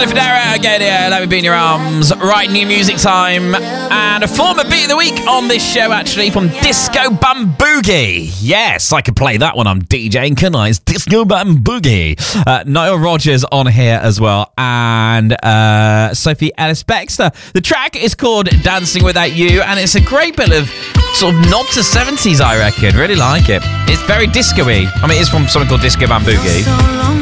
Charlie Federa, get here, let me be in your arms. Right, new music time. And a former beat of the week on this show, actually, from Disco Bamboogie. Yes, I could play that one. I'm DJing, can I? It's Disco Bamboogie. Nile Rodgers on here as well. And Sophie Ellis-Bextor. The track is called Dancing Without You, and it's a great bit of sort of nod to 70s, I reckon. Really like it. It's very disco-y. I mean, it's from something called Disco Bamboogie.